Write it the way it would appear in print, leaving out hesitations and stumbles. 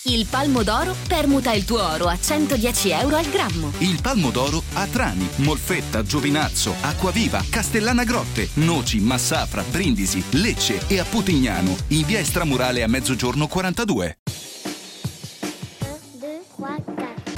Il Palmo d'Oro permuta il tuo oro a 110 euro al grammo. Il Palmo d'Oro a Trani, Molfetta, Giovinazzo, Acquaviva, Castellana Grotte, Noci, Massafra, Brindisi, Lecce e a Putignano, in via Estramurale a Mezzogiorno 42. 1, 2, 3, 4.